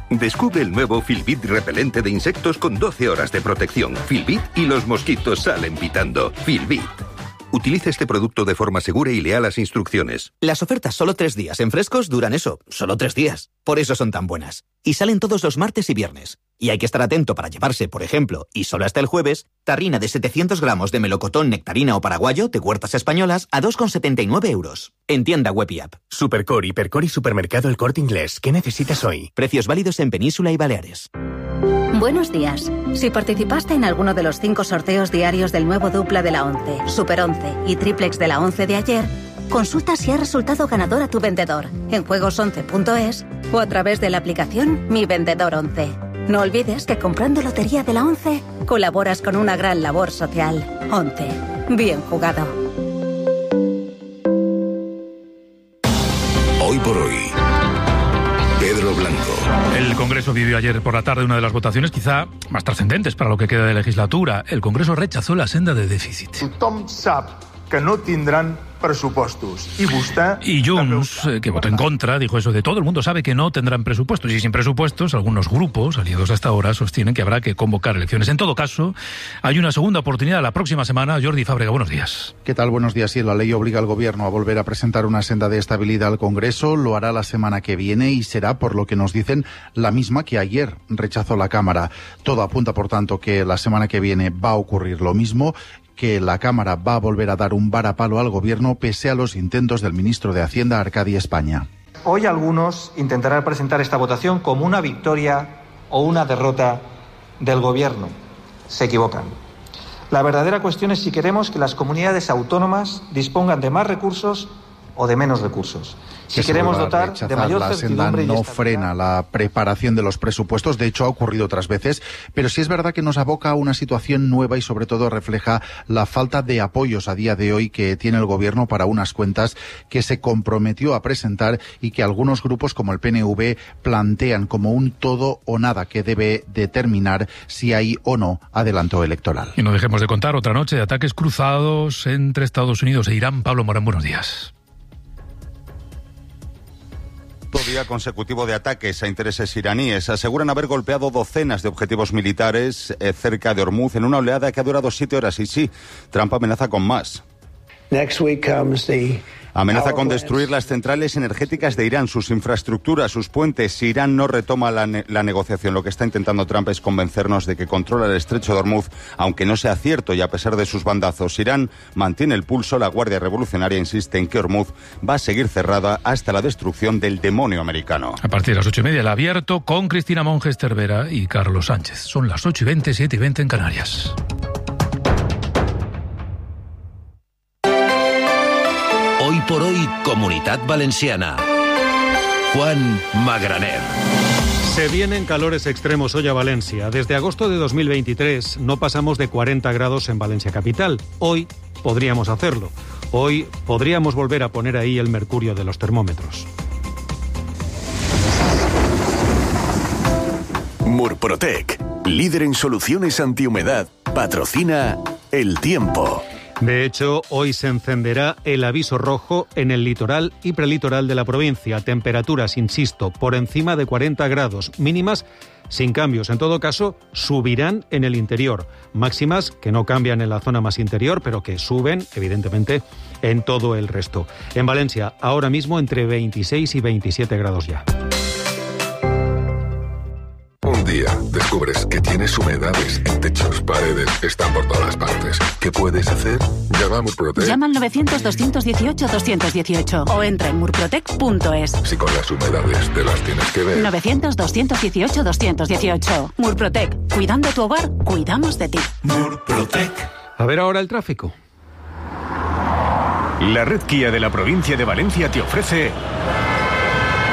Descubre el nuevo Filbit repelente de insectos con 12 horas de protección. Filbit y los mosquitos salen pitando. Filbit. Utiliza este producto de forma segura y lea las instrucciones. Las ofertas solo 3 días en Frescos duran eso, solo 3 días. Por eso son tan buenas. Y salen todos los martes y viernes. Y hay que estar atento para llevarse, por ejemplo, y solo hasta el jueves, tarrina de 700 gramos de melocotón, nectarina o paraguayo de Huertas Españolas a 2,79 €. En tienda web y app. Supercore, Hipercor y Supermercado El Corte Inglés. ¿Qué necesitas hoy? Precios válidos en Península y Baleares. Buenos días. Si participaste en alguno de los 5 sorteos diarios del nuevo dupla de la 11, Super 11 y triplex de la 11 de ayer, consulta si ha resultado ganador a tu vendedor en juegos11.es o a través de la aplicación Mi Vendedor 11. No olvides que comprando Lotería de la 11 colaboras con una gran labor social. 11. Bien jugado. Hoy por hoy, Pedro Blanco. El Congreso vivió ayer por la tarde una de las votaciones quizá más trascendentes para lo que queda de legislatura. El Congreso rechazó la senda de déficit. Tothom sap que no tindran presupuestos. Y Junts, que votó en contra, dijo eso de todo el mundo sabe que no tendrán presupuestos. Y sin presupuestos, algunos grupos, aliados hasta ahora, sostienen que habrá que convocar elecciones. En todo caso, hay una segunda oportunidad la próxima semana. Jordi Fábrega, buenos días. ¿Qué tal? Buenos días. Sí, la ley obliga al Gobierno a volver a presentar una senda de estabilidad al Congreso. Lo hará la semana que viene y será, por lo que nos dicen, la misma que ayer rechazó la Cámara. Todo apunta, por tanto, que la semana que viene va a ocurrir lo mismo, que la Cámara va a volver a dar un varapalo al Gobierno pese a los intentos del ministro de Hacienda, Arcadi España. Hoy algunos intentarán presentar esta votación como una victoria o una derrota del Gobierno. Se equivocan. La verdadera cuestión es si queremos que las comunidades autónomas dispongan de más recursos o de menos recursos. Si queremos dotar de mayor certidumbre y no estabilidad. frena la preparación de los presupuestos, de hecho ha ocurrido otras veces, pero sí es verdad que nos aboca a una situación nueva y sobre todo refleja la falta de apoyos a día de hoy que tiene el Gobierno para unas cuentas que se comprometió a presentar y que algunos grupos como el PNV plantean como un todo o nada que debe determinar si hay o no adelanto electoral. Y no dejemos de contar otra noche de ataques cruzados entre Estados Unidos e Irán. Pablo Morán, buenos días. Día consecutivo de ataques a intereses iraníes. Aseguran haber golpeado docenas de objetivos militares cerca de Hormuz en una oleada que ha durado 7 horas. Y sí, Trump amenaza con más. Amenaza con destruir las centrales energéticas de Irán, sus infraestructuras, sus puentes. Si Irán no retoma la negociación, lo que está intentando Trump es convencernos de que controla el estrecho de Hormuz, aunque no sea cierto y a pesar de sus bandazos. Irán mantiene el pulso. La Guardia Revolucionaria insiste en que Hormuz va a seguir cerrada hasta la destrucción del demonio americano. A partir de las 8:30, el abierto con Cristina Monges Cervera y Carlos Sánchez. Son las 8:20, 7:20 en Canarias. Hoy por hoy, Comunitat Valenciana. Juan Magraner. Se vienen calores extremos hoy a Valencia. Desde agosto de 2023 no pasamos de 40 grados en Valencia capital. Hoy podríamos hacerlo. Hoy podríamos volver a poner ahí el mercurio de los termómetros. Murprotec, líder en soluciones antihumedad, patrocina El Tiempo. De hecho, hoy se encenderá el aviso rojo en el litoral y prelitoral de la provincia. Temperaturas, insisto, por encima de 40 grados, mínimas sin cambios. En todo caso, subirán en el interior. Máximas que no cambian en la zona más interior, pero que suben, evidentemente, en todo el resto. En Valencia, ahora mismo entre 26 y 27 grados ya. Un día descubres que tienes humedades en techos, paredes, están por todas partes. ¿Qué puedes hacer? Llama a Murprotec. Llama al 900-218-218 o entra en murprotec.es. Si con las humedades te las tienes que ver. 900-218-218. Murprotec. Cuidando tu hogar, cuidamos de ti. Murprotec. A ver ahora el tráfico. La red Kia de la provincia de Valencia te ofrece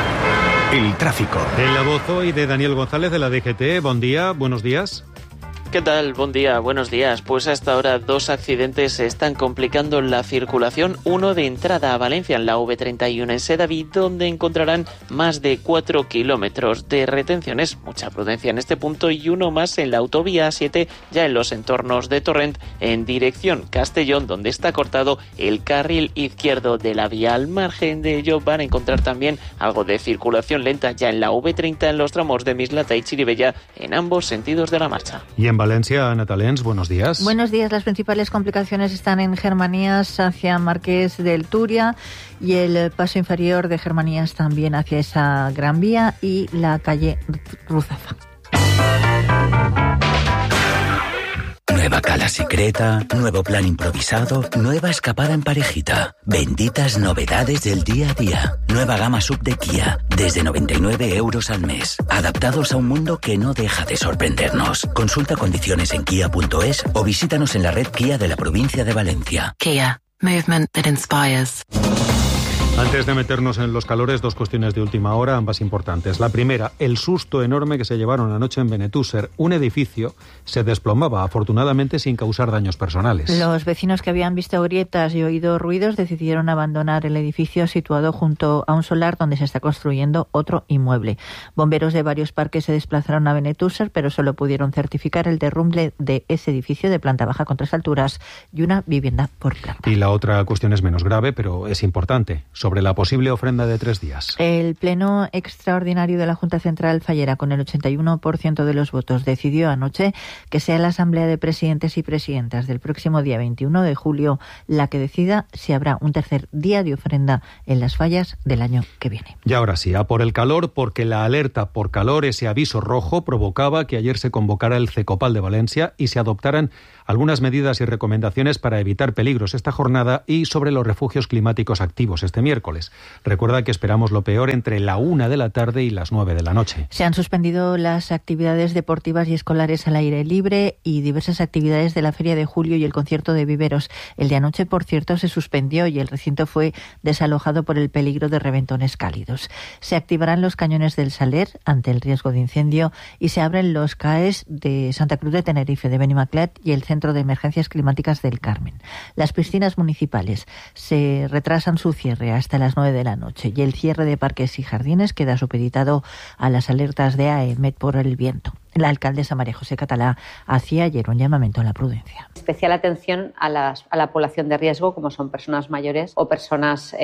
el tráfico. En la voz hoy de Daniel González de la DGT. Buen día, buenos días. ¿Qué tal? Buen día, buenos días. Pues hasta ahora 2 accidentes se están complicando la circulación. Uno de entrada a Valencia en la V31 en Sedaví, donde encontrarán más de 4 kilómetros de retenciones. Mucha prudencia en este punto, y uno más en la autovía A7, ya en los entornos de Torrent, en dirección Castellón, donde está cortado el carril izquierdo de la vía. Al margen de ello van a encontrar también algo de circulación lenta ya en la V30 en los tramos de Mislata y Chirivella en ambos sentidos de la marcha. Y en Valencia, Ana Talens, buenos días. Buenos días. Las principales complicaciones están en Germanías hacia Marqués del Turia y el paso inferior de Germanías también hacia esa Gran Vía y la calle Ruzafa. Nueva cala secreta, nuevo plan improvisado, nueva escapada en parejita. Benditas novedades del día a día. Nueva gama sub de Kia, desde 99 euros al mes. Adaptados a un mundo que no deja de sorprendernos. Consulta condiciones en kia.es o visítanos en la red Kia de la provincia de Valencia. Kia, movement that inspires. Antes de meternos en los calores, 2 cuestiones de última hora, ambas importantes. La primera, el susto enorme que se llevaron anoche en Benetúser. Un edificio se desplomaba, afortunadamente sin causar daños personales. Los vecinos que habían visto grietas y oído ruidos decidieron abandonar el edificio situado junto a un solar donde se está construyendo otro inmueble. Bomberos de varios parques se desplazaron a Benetúser, pero solo pudieron certificar el derrumbe de ese edificio de planta baja con 3 alturas y una vivienda por planta. Y la otra cuestión es menos grave, pero es importante, sobre la posible ofrenda de 3 días. El Pleno Extraordinario de la Junta Central Fallera, con el 81% de los votos, decidió anoche que sea la Asamblea de Presidentes y Presidentas del próximo día 21 de julio la que decida si habrá un tercer día de ofrenda en las fallas del año que viene. Y ahora sí, a por el calor, porque la alerta por calor, ese aviso rojo, provocaba que ayer se convocara el CECOPAL de Valencia y se adoptaran algunas medidas y recomendaciones para evitar peligros esta jornada y sobre los refugios climáticos activos este miércoles. Recuerda que esperamos lo peor entre la 1 de la tarde y las 9 de la noche. Se han suspendido las actividades deportivas y escolares al aire libre y diversas actividades de la Feria de Julio y el concierto de Viveros. El de anoche, por cierto, se suspendió y el recinto fue desalojado por el peligro de reventones cálidos. Se activarán los cañones del Saler ante el riesgo de incendio y se abren los CAEs de Santa Cruz de Tenerife, de Benimaclet y el Centro de Emergencias Climáticas del Carmen. Las piscinas municipales se retrasan su cierre hasta las 9 de la noche y el cierre de parques y jardines queda supeditado a las alertas de AEMET por el viento. La alcaldesa María José Catalá hacía ayer un llamamiento a la prudencia. Especial atención a la población de riesgo, como son personas mayores o personas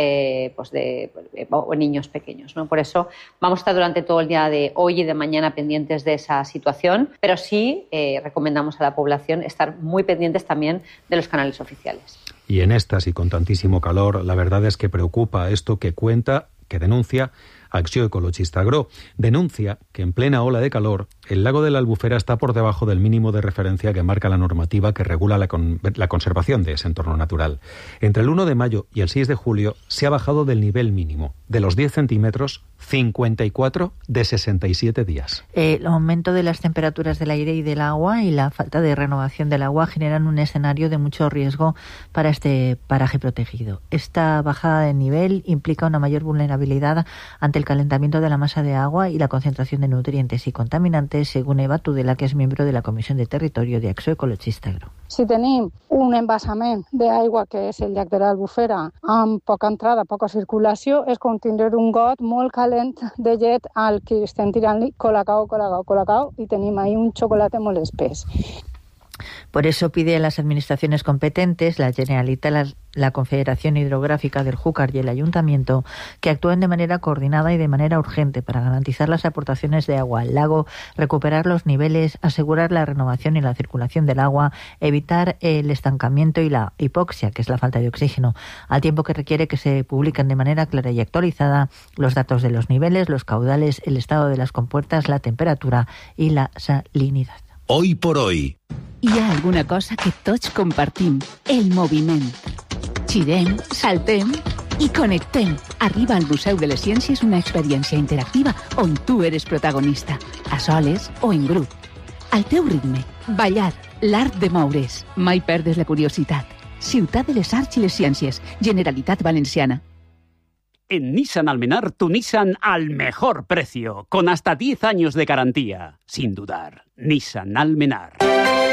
o niños pequeños, ¿no? Por eso vamos a estar durante todo el día de hoy y de mañana pendientes de esa situación, pero sí recomendamos a la población estar muy pendientes también de los canales oficiales. Y en estas y con tantísimo calor, la verdad es que preocupa esto que denuncia Acció Ecologista Agro. Denuncia que en plena ola de calor el lago de la Albufera está por debajo del mínimo de referencia que marca la normativa que regula la conservación de ese entorno natural. Entre el 1 de mayo y el 6 de julio se ha bajado del nivel mínimo, de los 10 centímetros, 54 de 67 días. El aumento de las temperaturas del aire y del agua y la falta de renovación del agua generan un escenario de mucho riesgo para este paraje protegido. Esta bajada de nivel implica una mayor vulnerabilidad ante el calentamiento de la masa de agua y la concentración de nutrientes y contaminantes, según Eva Tudela, que és membre de la Comissió de Territori de Acció Ecologista Agro. Si tenim un embassament d'aigua, que és el llac de l'Albufera, amb poca entrada, poca circulació, és com tindre un got molt calent de llet al que estem tirant-li colacao, i tenim ahí un xocolate molt espès. Por eso pide a las administraciones competentes, la Generalitat, la Confederación Hidrográfica del Júcar y el Ayuntamiento, que actúen de manera coordinada y de manera urgente para garantizar las aportaciones de agua al lago, recuperar los niveles, asegurar la renovación y la circulación del agua, evitar el estancamiento y la hipoxia, que es la falta de oxígeno, al tiempo que requiere que se publiquen de manera clara y actualizada los datos de los niveles, los caudales, el estado de las compuertas, la temperatura y la salinidad. Hoy por hoy. Hi ha alguna cosa que tots compartim, el moviment. Girem, saltem i connectem. Arriba al Museu de les Ciències una experiència interactiva on tu eres protagonista, a soles o en grup. Al teu ritme, ballar, l'art de moure's. Mai perdes la curiositat. Ciutat de les Arts i les Ciències, Generalitat Valenciana. En Nissan Almenar, tu Nissan al mejor precio, con hasta 10 años de garantía. Sin dudar, Nissan Almenar.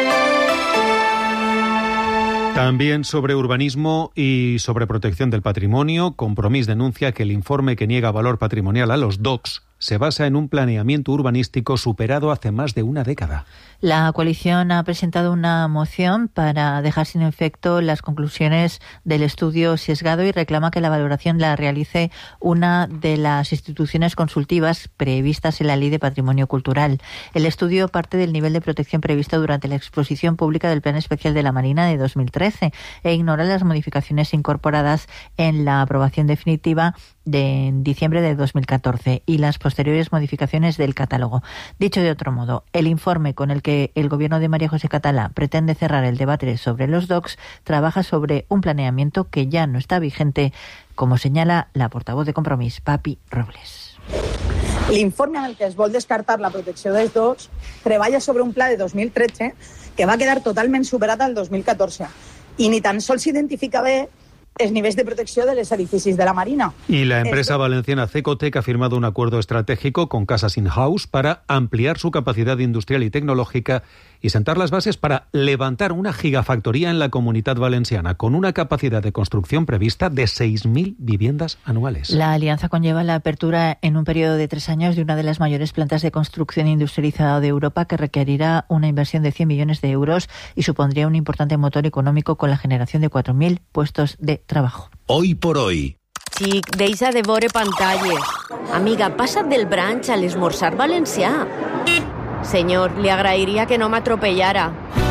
También sobre urbanismo y sobre protección del patrimonio, Compromís denuncia que el informe que niega valor patrimonial a los DOCs se basa en un planeamiento urbanístico superado hace más de una década. La coalición ha presentado una moción para dejar sin efecto las conclusiones del estudio sesgado y reclama que la valoración la realice una de las instituciones consultivas previstas en la Ley de Patrimonio Cultural. El estudio parte del nivel de protección previsto durante la exposición pública del Plan Especial de la Marina de 2013 e ignora las modificaciones incorporadas en la aprobación definitiva en diciembre de 2014 y las posteriores modificaciones del catálogo. Dicho de otro modo, el informe con el que el gobierno de María José Catalá pretende cerrar el debate sobre los DOCs trabaja sobre un planeamiento que ya no está vigente, como señala la portavoz de Compromís, Papi Robles. L'informe en el que es vol descartar la protecció dels DOCs treballa sobre un pla de 2013 que va quedar totalment superat al 2014 i ni tan sols s'identifica bé els nivells de protecció de los edificios de la Marina. Y la empresa valenciana Cecotec ha firmado un acuerdo estratégico con Casas In-House para ampliar su capacidad industrial y tecnológica y sentar las bases para levantar una gigafactoría en la Comunitat Valenciana con una capacidad de construcción prevista de 6.000 viviendas anuales. La alianza conlleva la apertura en un periodo de 3 años de una de las mayores plantas de construcción industrializada de Europa que requerirá una inversión de 100 millones de euros y supondría un importante motor económico con la generación de 4.000 puestos de trabajo. Hoy por hoy. Xic, deixa de veure pantalles. Amiga, passa't del brunch a l'esmorzar valencià. Senyor, li agrairia que no m'atropellara.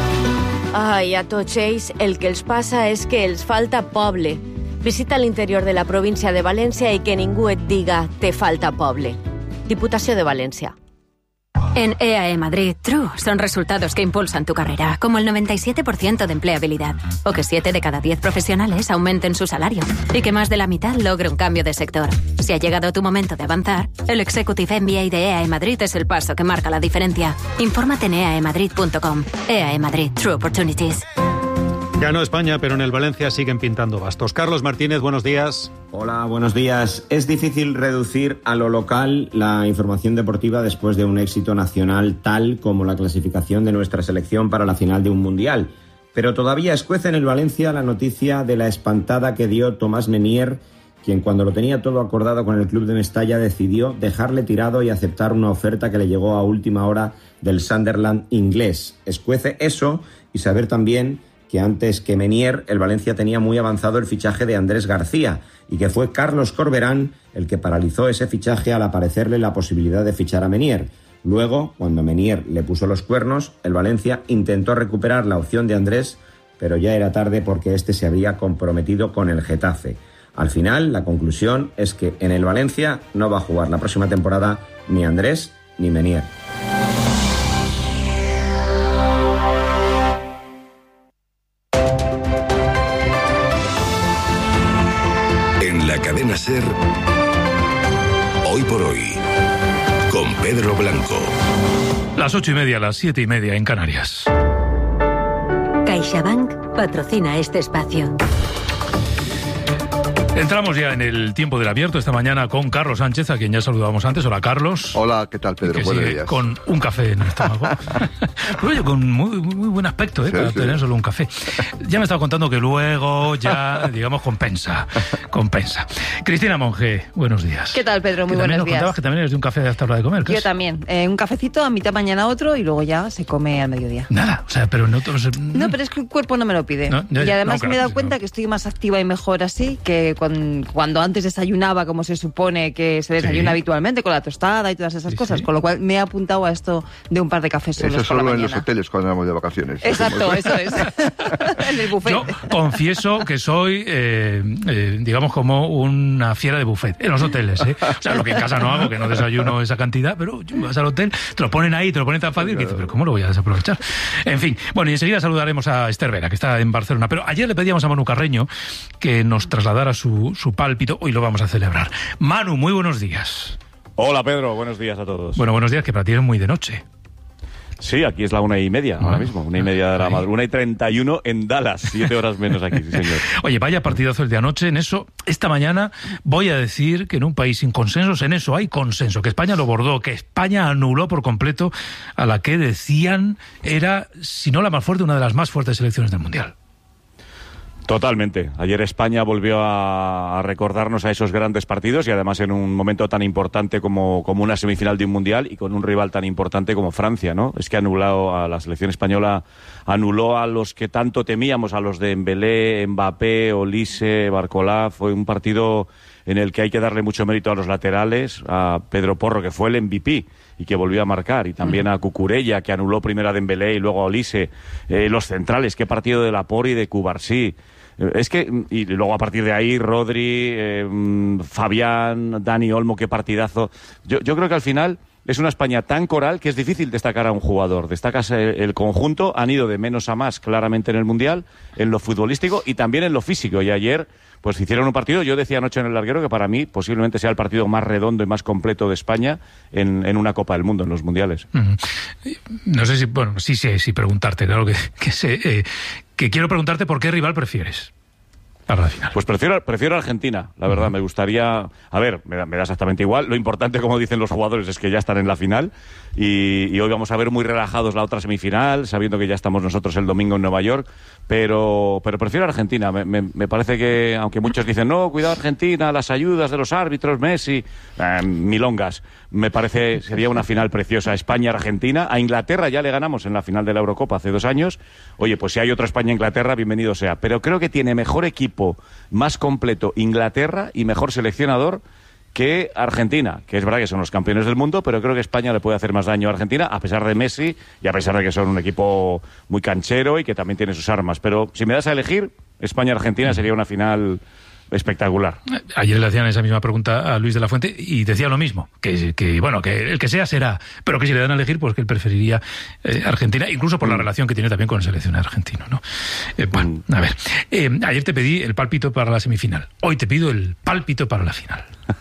Ai, a tots ells el que els passa és que els falta poble. Visita l'interior de la província de València i que ningú et diga te falta poble. Diputació de València. En EAE Madrid, True son resultados que impulsan tu carrera, como el 97% de empleabilidad, o que 7 de cada 10 profesionales aumenten su salario, y que más de la mitad logre un cambio de sector. Si ha llegado tu momento de avanzar, el Executive MBA de EAE Madrid es el paso que marca la diferencia. Infórmate en eaemadrid.com. EAE Madrid, True Opportunities. Ganó España, pero en el Valencia siguen pintando bastos. Carlos Martínez, buenos días. Hola, buenos días. Es difícil reducir a lo local la información deportiva después de un éxito nacional tal como la clasificación de nuestra selección para la final de un mundial. Pero todavía escuece en el Valencia la noticia de la espantada que dio Tomás Menier, quien cuando lo tenía todo acordado con el club de Mestalla decidió dejarle tirado y aceptar una oferta que le llegó a última hora del Sunderland inglés. Escuece eso y saber también que antes que Menier, el Valencia tenía muy avanzado el fichaje de Andrés García y que fue Carlos Corberán el que paralizó ese fichaje al aparecerle la posibilidad de fichar a Menier. Luego, cuando Menier le puso los cuernos, el Valencia intentó recuperar la opción de Andrés, pero ya era tarde porque este se había comprometido con el Getafe. Al final, la conclusión es que en el Valencia no va a jugar la próxima temporada ni Andrés ni Menier. Cadena SER, Hoy por Hoy, con Pedro Blanco. Las 8:30, las 7:30 en Canarias. CaixaBank patrocina este espacio. Entramos ya en el tiempo del abierto esta mañana con Carlos Sánchez, a quien ya saludábamos antes. Hola, Carlos. Hola, ¿qué tal, Pedro? Buenos días. Con un café en el estómago. Pero oye, con muy buen aspecto, para tener solo un café. Ya me estaba contando que luego ya, digamos, compensa. Cristina Monge, buenos días. ¿Qué tal, Pedro? Muy buenos días. Nos contabas que también eres de un café hasta hora de comer. Yo también. Un cafecito, a mitad mañana otro y luego ya se come al mediodía. Nada, o sea, pero no... No, pero es que el cuerpo no me lo pide. No, y además me he dado cuenta que estoy más activa y mejor así que cuando antes desayunaba como se supone que se desayuna habitualmente, con la tostada y todas esas cosas, con lo cual me he apuntado a esto de un par de cafés solos. Eso solo en los hoteles cuando vamos de vacaciones. Exacto, eso es. En el buffet. Yo confieso que soy, digamos, como una fiera de buffet en los hoteles. O sea, lo que en casa no hago, que no desayuno esa cantidad, pero vas al hotel, te lo ponen ahí, te lo ponen tan fácil que dices, pero ¿cómo lo voy a desaprovechar? En fin, bueno, y enseguida saludaremos a Esther Vera, que está en Barcelona. Pero ayer le pedíamos a Manu Carreño que nos trasladara su pálpito. Hoy lo vamos a celebrar. Manu, muy buenos días. Hola, Pedro, buenos días a todos. Bueno, buenos días, que para ti es muy de noche. Sí, aquí es la 1:30 ahora mismo, 1:30 de la madrugada, 1:31 en Dallas, 7 horas menos aquí, sí señor. Oye, vaya partidazo el de anoche. En eso, esta mañana voy a decir que en un país sin consensos, en eso hay consenso, que España lo bordó, que España anuló por completo a la que decían era, si no la más fuerte, una de las más fuertes selecciones del Mundial. Totalmente. Ayer España volvió a recordarnos a esos grandes partidos y además en un momento tan importante como una semifinal de un mundial y con un rival tan importante como Francia, ¿no? Es que anuló a la selección española, anuló a los que tanto temíamos, a los de Dembélé, Mbappé, Olise, Barcola. Fue un partido en el que hay que darle mucho mérito a los laterales, a Pedro Porro, que fue el MVP y que volvió a marcar, y también a Cucurella, que anuló primero a Dembélé y luego a Olise. Los centrales, qué partido de Laporte y de Cubarsí. Es que, y luego a partir de ahí, Rodri, Fabián, Dani Olmo, qué partidazo. Yo creo que al final es una España tan coral que es difícil destacar a un jugador. Destacas el conjunto, han ido de menos a más claramente en el Mundial, en lo futbolístico y también en lo físico. Y ayer, pues hicieron un partido, yo decía anoche en el larguero que para mí posiblemente sea el partido más redondo y más completo de España en una Copa del Mundo, en los Mundiales. No sé si, bueno, sí sé si preguntarte, claro que sé, que quiero preguntarte por qué rival prefieres para la final. Pues prefiero Argentina, la verdad. Me gustaría... A ver, me da exactamente igual. Lo importante, como dicen los jugadores, es que ya están en la final y hoy vamos a ver muy relajados la otra semifinal, sabiendo que ya estamos nosotros el domingo en Nueva York, pero prefiero Argentina. Me parece que, aunque muchos dicen, no, cuidado Argentina, las ayudas de los árbitros, Messi, milongas. Me parece, sería una final preciosa. España-Argentina. A Inglaterra ya le ganamos en la final de la Eurocopa hace 2 años. Oye, pues si hay otra España-Inglaterra, bienvenido sea. Pero creo que tiene mejor equipo, más completo Inglaterra y mejor seleccionador que Argentina, que es verdad que son los campeones del mundo, pero creo que España le puede hacer más daño a Argentina, a pesar de Messi y a pesar de que son un equipo muy canchero y que también tiene sus armas. Pero si me das a elegir, España-Argentina sería una final espectacular. Ayer le hacían esa misma pregunta a Luis de la Fuente y decía lo mismo, que bueno, que el que sea será, pero que si le dan a elegir, pues que él preferiría Argentina, incluso por la relación que tiene también con el seleccionado argentino, ¿no? Bueno, a ver, ayer te pedí el pálpito para la semifinal, hoy te pido el pálpito para la final.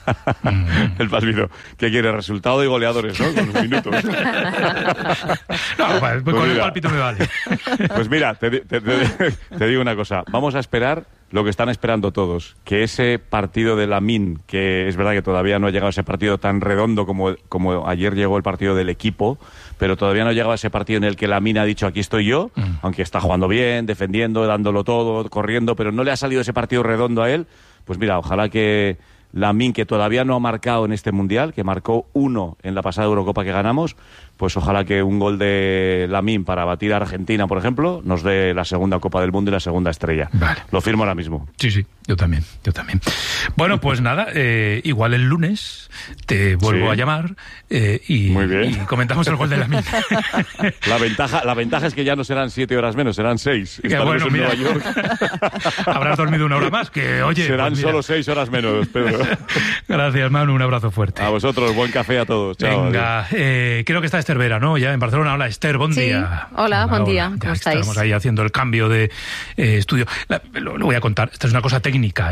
El pálpito. ¿Qué quiere? Resultado y goleadores, ¿no? Con los minutos. No, pues con el pálpito me vale. Pues mira, te digo una cosa. Vamos a esperar lo que están esperando todos, que ese partido de Lamine, que es verdad que todavía no ha llegado a ese partido tan redondo como ayer llegó el partido del equipo, pero todavía no ha llegado a ese partido en el que Lamine ha dicho aquí estoy yo, aunque está jugando bien, defendiendo, dándolo todo, corriendo, pero no le ha salido ese partido redondo a él. Pues mira, ojalá que Lamine, que todavía no ha marcado en este Mundial, que marcó 1 en la pasada Eurocopa que ganamos, pues ojalá que un gol de Lamine para batir a Argentina, por ejemplo, nos dé la segunda Copa del Mundo y la segunda estrella. Vale. Lo firmo ahora mismo. Sí, yo también. Bueno, pues nada, igual el lunes te vuelvo a llamar y comentamos el gol de Lamine. La ventaja es que ya no serán 7 horas menos, serán 6. Bueno, mira, Nueva York. Habrás dormido 1 hora más, que oye... Serán pues solo 6 horas menos, Pedro. Gracias, Manu, un abrazo fuerte. A vosotros, buen café a todos. Chao. Venga, creo que está Esther Vera, ¿no? Ya en Barcelona. Hola, Esther, buen día. Hola, buen día. ¿Cómo estáis? Estamos ahí haciendo el cambio de estudio. Lo voy a contar. Esta es una cosa técnica,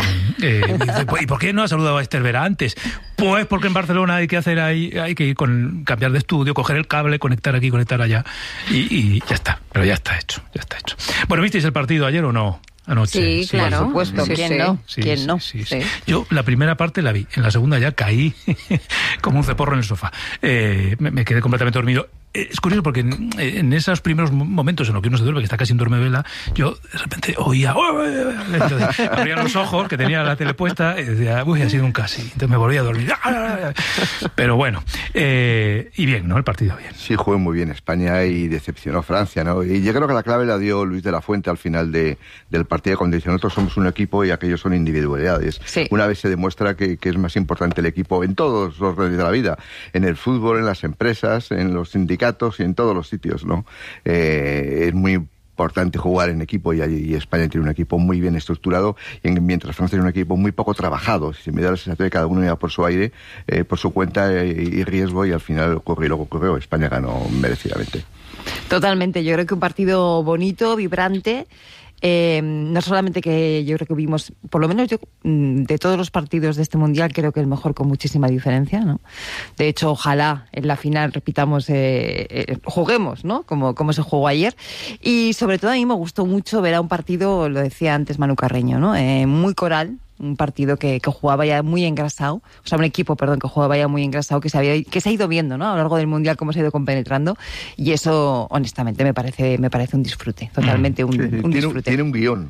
¿Y por qué no ha saludado a Esther Vera antes? Pues porque en Barcelona hay que ir cambiar de estudio, coger el cable, conectar aquí, conectar allá y ya está. Pero ya está hecho. Bueno, ¿visteis el partido ayer o no? Anoche. Sí, claro. Por supuesto. ¿Quién no? ¿Quién no? Sí. Yo la primera parte la vi, en la segunda ya caí como un ceporro en el sofá. Me quedé completamente dormido. Es curioso porque en esos primeros momentos en los que uno se duerme, que está casi en duermevela, yo de repente oía, entonces, abría los ojos, que tenía la tele puesta, y decía, uy, ha sido un casi. Entonces me volví a dormir. Pero bueno, y bien, ¿no? El partido bien. Sí, jugó muy bien España y decepcionó a Francia, ¿no? Y yo creo que la clave la dio Luis de la Fuente al final del partido, cuando dice, nosotros somos un equipo y aquellos son individualidades. Sí. Una vez se demuestra que es más importante el equipo en todos los redes de la vida, en el fútbol, en las empresas, en los sindicatos y en todos los sitios, ¿no? Es muy importante jugar en equipo y España tiene un equipo muy bien estructurado mientras Francia tiene un equipo muy poco trabajado. Si me da la sensación de que cada uno iba por su aire, por su cuenta y riesgo, y al final ocurrió lo que ocurrió. España ganó merecidamente. Totalmente, yo creo que un partido bonito, vibrante. No solamente que yo creo que vimos, por lo menos yo, de todos los partidos de este Mundial, creo que el mejor con muchísima diferencia, ¿no? De hecho, ojalá en la final repitamos, juguemos, ¿no? Como se jugó ayer. Y sobre todo a mí me gustó mucho ver a un partido, lo decía antes Manu Carreño, ¿no? Muy coral. Un partido que jugaba ya muy engrasado, o sea, un equipo, perdón, que jugaba ya muy engrasado, que se ha ido viendo, ¿no? A lo largo del Mundial cómo se ha ido compenetrando, y eso, honestamente, me parece un disfrute, totalmente un disfrute. Tiene un guión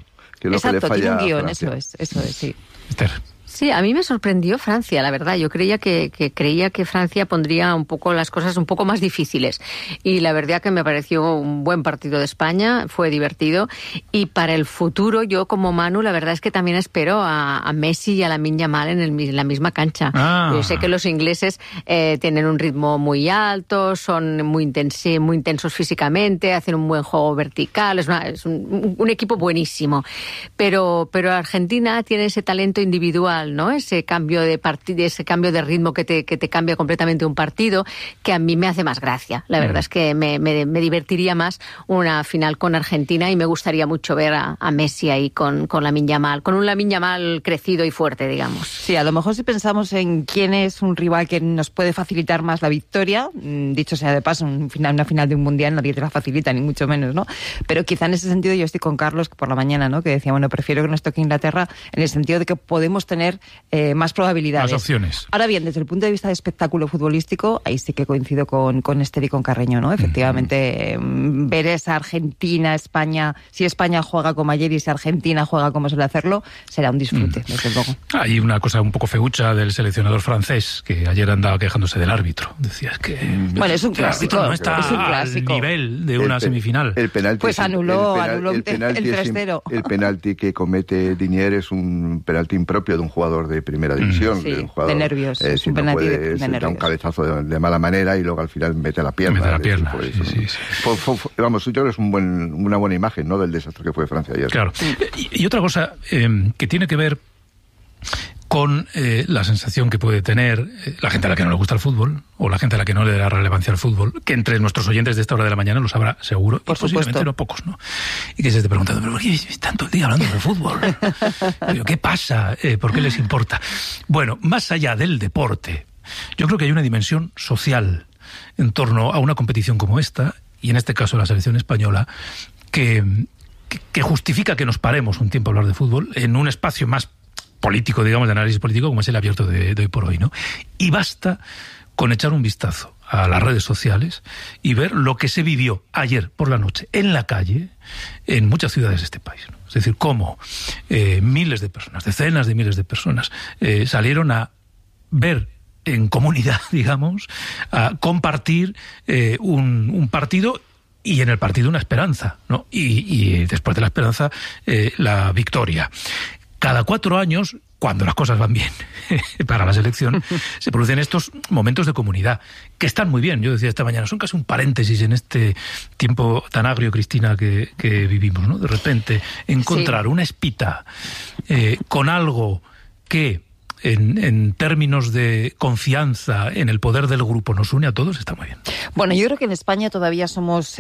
que es lo que le falla tiene un guión, a Francia. eso es, sí. Esther. Sí, a mí me sorprendió Francia, la verdad. Yo creía que Francia pondría un poco las cosas un poco más difíciles. Y la verdad que me pareció un buen partido de España, fue divertido. Y para el futuro, yo como Manu, la verdad es que también espero a Messi y a Lamine Yamal en la misma cancha. Yo sé que los ingleses tienen un ritmo muy alto, son muy intensos físicamente, hacen un buen juego vertical, es un equipo buenísimo. Pero Argentina tiene ese talento individual, ¿no? Ese cambio de ritmo que te cambia completamente un partido, que a mí me hace más gracia. La verdad es que me divertiría más una final con Argentina y me gustaría mucho ver a Messi ahí con Lamine Yamal, con un Lamine Yamal crecido y fuerte, digamos. Sí, a lo mejor si pensamos en quién es un rival que nos puede facilitar más la victoria, dicho sea de paso, una final de un mundial nadie te la facilita, ni mucho menos, ¿no? Pero quizá en ese sentido yo estoy con Carlos por la mañana, ¿no? Que decía, bueno, prefiero que nos toque Inglaterra en el sentido de que podemos tener más probabilidades. Más opciones. Ahora bien, desde el punto de vista de espectáculo futbolístico, ahí sí que coincido con Esther y con Carreño, ¿no? Efectivamente, ver esa Argentina-España, si España juega como ayer y si Argentina juega como suele hacerlo, será un disfrute, desde luego. Hay una cosa un poco feucha del seleccionador francés, que ayer andaba quejándose del árbitro. Decía, es que... Bueno, es un clásico. No está al nivel de una semifinal. El penalti pues anuló el 3-0. El penalti que comete Diñer es un penalti impropio de un jugador de primera división. Sí, de un jugador, de nervios. Si no puede, se da un cabezazo de mala manera y luego al final mete la pierna. Vamos, yo creo que es una buena imagen, ¿no?, del desastre que fue Francia ayer. Claro. Y otra cosa que tiene que ver con la sensación que puede tener la gente a la que no le gusta el fútbol, o la gente a la que no le da relevancia al fútbol, que entre nuestros oyentes de esta hora de la mañana lo sabrá seguro, por y posiblemente supuesto. no pocos, ¿no? Y que se esté preguntando, ¿pero por qué están todo el día hablando de fútbol? ¿Pero qué pasa? ¿Por qué les importa? Bueno, más allá del deporte, yo creo que hay una dimensión social en torno a una competición como esta, y en este caso la selección española, que justifica que nos paremos un tiempo a hablar de fútbol en un espacio más político, digamos, de análisis político, como es el abierto de hoy por hoy, ¿no? Y basta con echar un vistazo a las redes sociales y ver lo que se vivió ayer por la noche en la calle en muchas ciudades de este país, ¿no? Es decir, cómo miles de personas, decenas de miles de personas salieron a ver en comunidad, digamos, a compartir un partido, y en el partido una esperanza, ¿no? Y después de la esperanza, la victoria. Cada 4 años, cuando las cosas van bien para la selección, se producen estos momentos de comunidad, que están muy bien. Yo decía esta mañana, son casi un paréntesis en este tiempo tan agrio, Cristina, que vivimos, ¿no? De repente, encontrar una espita con algo que, en términos de confianza en el poder del grupo, nos une a todos, está muy bien. Bueno, yo creo que en España todavía somos,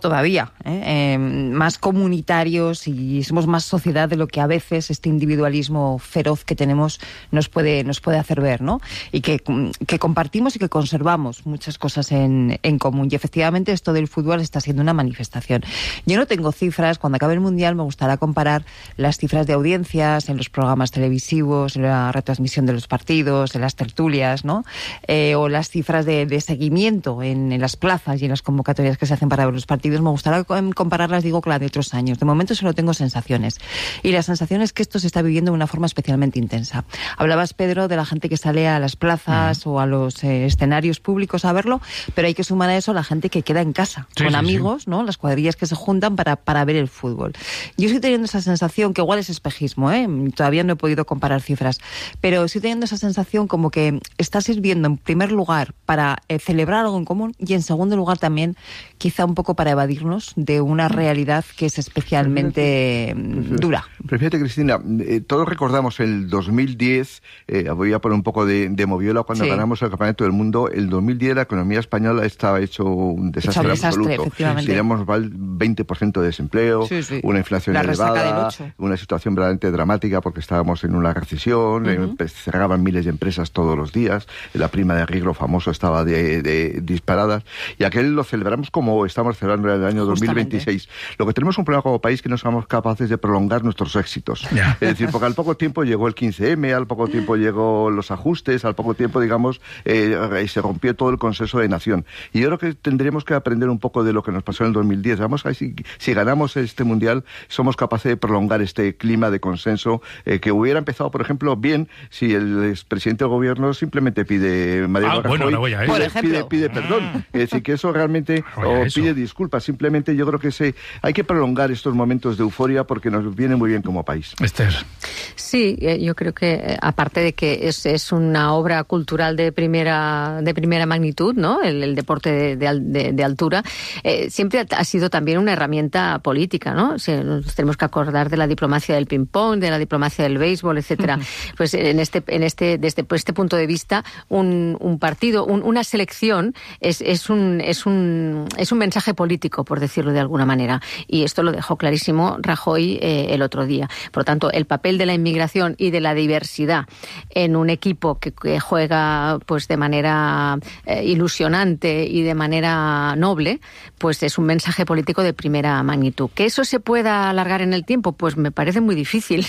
más comunitarios y somos más sociedad de lo que a veces este individualismo feroz que tenemos nos puede hacer ver, ¿no? Y que compartimos y que conservamos muchas cosas en común. Y efectivamente esto del fútbol está siendo una manifestación. Yo no tengo cifras. Cuando acabe el Mundial me gustará comparar las cifras de audiencias en los programas televisivos, en la retransmisión de los partidos, en las tertulias, ¿no? O las cifras de seguimiento en las plazas y en las convocatorias que se hacen para ver los partidos. Me gustaría compararlas, digo, con las de otros años. De momento solo tengo sensaciones. Y la sensación es que esto se está viviendo de una forma especialmente intensa. Hablabas, Pedro, de la gente que sale a las plazas o a los escenarios públicos a verlo, pero hay que sumar a eso la gente que queda en casa, con amigos, ¿no? Las cuadrillas que se juntan para ver el fútbol. Yo estoy teniendo esa sensación, que igual es espejismo, todavía no he podido comparar cifras, pero estoy teniendo esa sensación como que está sirviendo en primer lugar para celebrar algo en común y en segundo lugar también quizá un poco para evadirnos de una realidad que es especialmente dura. Pero fíjate, Cristina, todos recordamos el 2010, voy a poner un poco de moviola, cuando ganamos el Campeonato del Mundo. El 2010 la economía española estaba hecho un desastre absoluto. Teníamos 20% de desempleo, una inflación elevada, una situación verdaderamente dramática porque estábamos en una recesión, cerraban miles de empresas todos los días, la prima de riesgo famoso estaba de disparada, y aquel lo celebramos como estamos celebrando el año 2026. Lo que tenemos es un problema como país que no somos capaces de prolongar nuestros éxitos. Es decir, porque al poco tiempo llegó el 15M, al poco tiempo llegó los ajustes, al poco tiempo, digamos, se rompió todo el consenso de nación. Y yo creo que tendremos que aprender un poco de lo que nos pasó en el 2010. Vamos a ver si ganamos este Mundial, somos capaces de prolongar este clima de consenso que hubiera empezado, por ejemplo, bien si el expresidente del gobierno simplemente pide pide perdón. Es decir, que eso realmente pide disculpas. Simplemente yo creo que hay que prolongar estos momentos de euforia porque nos viene muy bien como país. Esther. Sí, yo creo que aparte de que es una obra cultural de primera magnitud, ¿no? El deporte de altura, siempre ha sido también una herramienta política, ¿no? Nos tenemos que acordar de la diplomacia del ping-pong, de la diplomacia del béisbol, etcétera. Pues desde este punto de vista, un partido, una selección es un mensaje político, por decirlo de alguna manera. Y esto lo dejó clarísimo Rajoy el otro día. Por lo tanto, el papel de la inmigración y de la diversidad en un equipo que juega pues de manera ilusionante y de manera noble, pues es un mensaje político de primera magnitud. ¿Que eso se pueda alargar en el tiempo? Pues me parece muy difícil.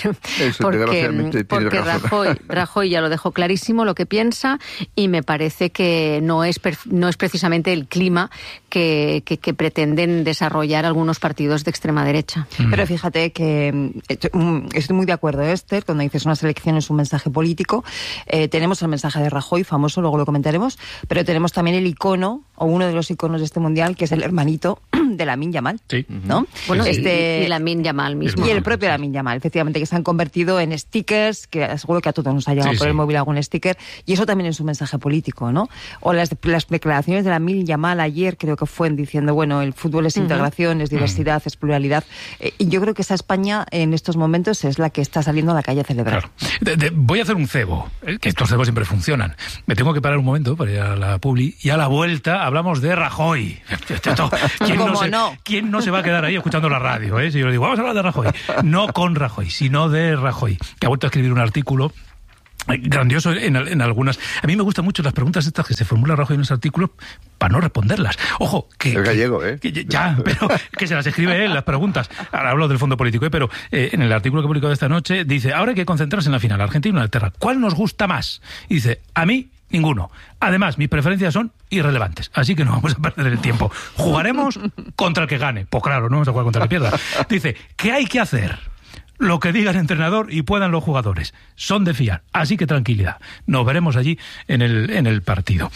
Porque Rajoy ya lo dejó clarísimo lo que piensa, y me parece que no es precisamente el clima que pretenden desarrollar algunos partidos de extrema derecha. Pero fíjate que estoy muy de acuerdo, Esther, cuando dices una selección es un mensaje político. Tenemos el mensaje de Rajoy, famoso, luego lo comentaremos, pero tenemos también el icono, o uno de los iconos de este Mundial, que es el hermanito de Lamine Yamal, ¿no? Bueno, y Lamine Yamal mismo. Y el propio Lamine Yamal, efectivamente, que se han convertido en stickers, que seguro que a todos nos ha llegado por el móvil algún sticker, y eso también es un mensaje político, ¿no? O las declaraciones de Lamine Yamal ayer, creo que fue diciendo, bueno, el fútbol es integración, es diversidad, es pluralidad, y yo creo que esa España en estos momentos es la que está saliendo a la calle a celebrar. Claro. Voy a hacer un cebo, que estos cebos siempre funcionan. Me tengo que parar un momento para ir a la publi, y a la vuelta hablamos de Rajoy. ¿Quién no se va a quedar ahí escuchando la radio? Si yo le digo, vamos a hablar de Rajoy. No con Rajoy, sino de Rajoy, que ha vuelto a escribir un artículo grandioso en algunas. A mí me gustan mucho las preguntas estas que se formula Rajoy en los artículos para no responderlas. Ojo, es gallego, pero que se las escribe él, las preguntas. Ahora hablo del fondo político, pero en el artículo que he publicado esta noche dice, ahora hay que concentrarse en la final, Argentina y Inglaterra. ¿Cuál nos gusta más? Y dice, a mí ninguno. Además, mis preferencias son irrelevantes, así que no vamos a perder el tiempo. Jugaremos contra el que gane. Pues claro, no vamos a jugar contra el que pierda. Dice, ¿qué hay que hacer? Lo que diga el entrenador y puedan los jugadores. Son de fiar. Así que tranquilidad. Nos veremos allí en el partido.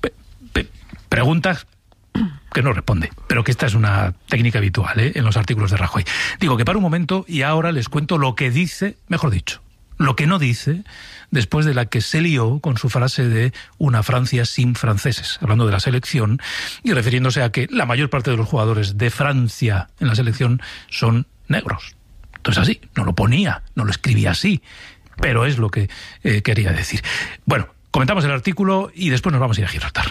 Preguntas que no responde, pero que esta es una técnica habitual en los artículos de Rajoy. Digo que para un momento y ahora les cuento lo que dice, mejor dicho, lo que no dice después de la que se lió con su frase de una Francia sin franceses, hablando de la selección y refiriéndose a que la mayor parte de los jugadores de Francia en la selección son negros. Entonces así, no lo ponía, no lo escribía así, pero es lo que quería decir. Bueno, comentamos el artículo y después nos vamos a ir a Gibraltar.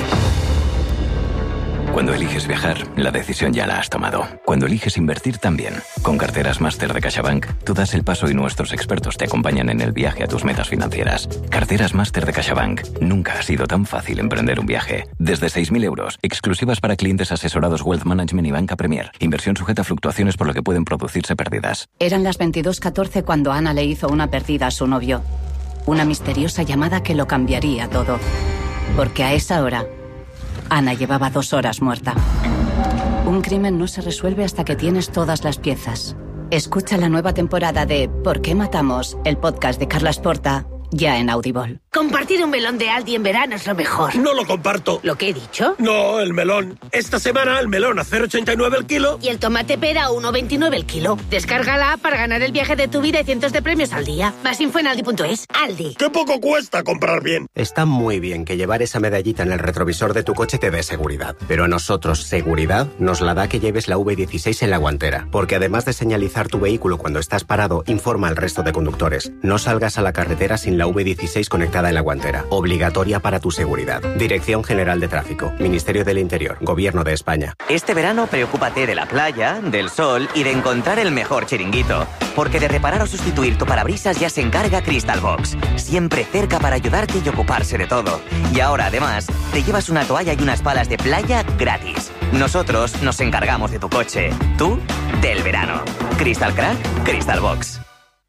Cuando eliges viajar, la decisión ya la has tomado. Cuando eliges invertir, también. Con Carteras Máster de CaixaBank, tú das el paso y nuestros expertos te acompañan en el viaje a tus metas financieras. Carteras Máster de CaixaBank. Nunca ha sido tan fácil emprender un viaje. Desde 6.000 euros, exclusivas para clientes asesorados Wealth Management y Banca Premier. Inversión sujeta a fluctuaciones por lo que pueden producirse pérdidas. Eran las 22:14 cuando Ana le hizo una pérdida a su novio. Una misteriosa llamada que lo cambiaría todo. Porque a esa hora, Ana llevaba 2 horas muerta. Un crimen no se resuelve hasta que tienes todas las piezas. Escucha la nueva temporada de ¿Por qué matamos?, el podcast de Carles Porta, ya en Audible. Compartir un melón de Aldi en verano es lo mejor. No lo comparto. ¿Lo que he dicho? No, el melón. Esta semana el melón a 0,89 el kilo. Y el tomate pera a 1,29 el kilo. Descárgala para ganar el viaje de tu vida y cientos de premios al día. Más info en Aldi.es. Aldi. ¡Qué poco cuesta comprar bien! Está muy bien que llevar esa medallita en el retrovisor de tu coche te dé seguridad. Pero a nosotros, seguridad nos la da que lleves la V16 en la guantera. Porque además de señalizar tu vehículo cuando estás parado, informa al resto de conductores. No salgas a la carretera sin la V16 conectada en la guantera. Obligatoria para tu seguridad. Dirección General de Tráfico. Ministerio del Interior. Gobierno de España. Este verano preocúpate de la playa, del sol y de encontrar el mejor chiringuito. Porque de reparar o sustituir tu parabrisas ya se encarga Crystal Box. Siempre cerca para ayudarte y ocuparse de todo. Y ahora, además, te llevas una toalla y unas palas de playa gratis. Nosotros nos encargamos de tu coche. Tú, del verano. Crystal Crack, Crystal Box.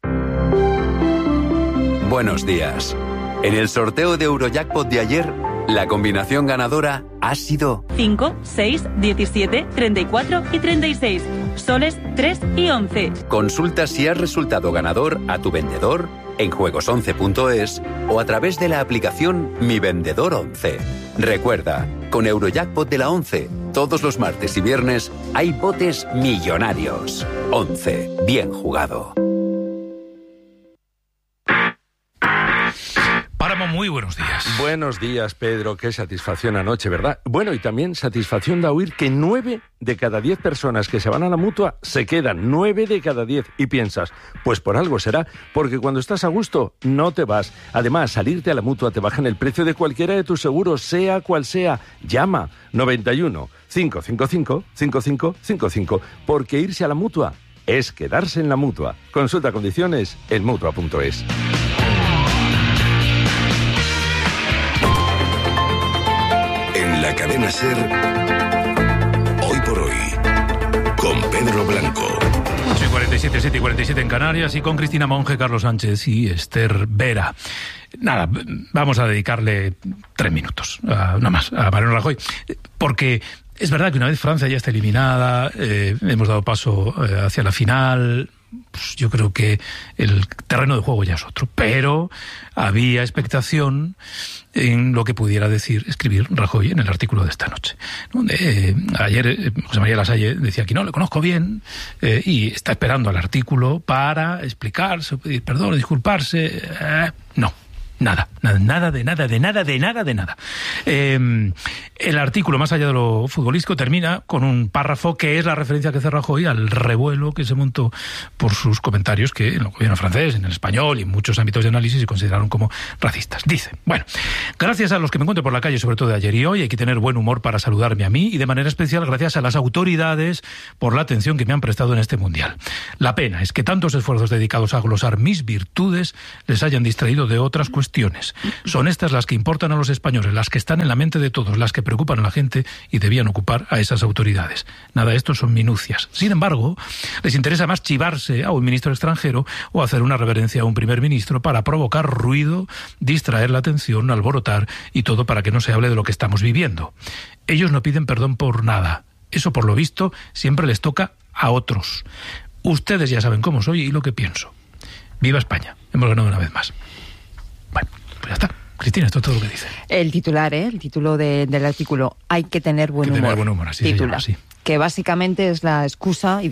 Buenos días. En el sorteo de Eurojackpot de ayer, la combinación ganadora ha sido 5, 6, 17, 34 y 36. Soles 3 y 11. Consulta si has resultado ganador a tu vendedor en juegos11.es o a través de la aplicación Mi Vendedor 11. Recuerda, con Eurojackpot de la 11, todos los martes y viernes hay botes millonarios. 11. Bien jugado. Páramo, muy buenos días. Buenos días, Pedro. Qué satisfacción anoche, ¿verdad? Bueno, y también satisfacción de oír que 9 de cada 10 personas que se van a la Mutua se quedan. 9 de cada 10. Y piensas, pues por algo será, porque cuando estás a gusto no te vas. Además, salirte a la Mutua te bajan el precio de cualquiera de tus seguros, sea cual sea. Llama 91 555 5555, porque irse a la Mutua es quedarse en la Mutua. Consulta condiciones en Mutua.es. En la cadena SER, Hoy por Hoy, con Pedro Blanco. 8:47, 7:47 en Canarias, y con Cristina Monge, Carlos Sánchez y Esther Vera. Nada, vamos a dedicarle 3 minutos, no más, a Mariano Rajoy, porque es verdad que una vez Francia ya está eliminada, hemos dado paso hacia la final. Pues yo creo que el terreno de juego ya es otro, pero había expectación en lo que pudiera escribir Rajoy en el artículo de esta noche. Ayer José María Lasalle decía que no le conozco bien y está esperando al artículo para explicarse, pedir perdón, disculparse. No. Nada. El artículo, más allá de lo futbolístico, termina con un párrafo que es la referencia que hace Rajoy al revuelo que se montó por sus comentarios que en el gobierno francés, en el español y en muchos ámbitos de análisis se consideraron como racistas. Dice, bueno, gracias a los que me encuentro por la calle, sobre todo de ayer y hoy, hay que tener buen humor para saludarme a mí, y de manera especial gracias a las autoridades por la atención que me han prestado en este mundial. La pena es que tantos esfuerzos dedicados a glosar mis virtudes les hayan distraído de otras cuestiones. Son estas las que importan a los españoles, las que están en la mente de todos, las que preocupan a la gente y debían ocupar a esas autoridades. Nada de esto son minucias. Sin embargo, les interesa más chivarse a un ministro extranjero o hacer una reverencia a un primer ministro para provocar ruido, distraer la atención, alborotar, y todo para que no se hable de lo que estamos viviendo. Ellos no piden perdón por nada. Eso, por lo visto, siempre les toca a otros. Ustedes ya saben cómo soy y lo que pienso. ¡Viva España! Hemos ganado una vez más. Bueno, pues ya está. Cristina, esto es todo lo que dice. El titular, el título del artículo, hay que tener buen humor. Tener buen humor, así titula, se llama, sí. Que básicamente es la excusa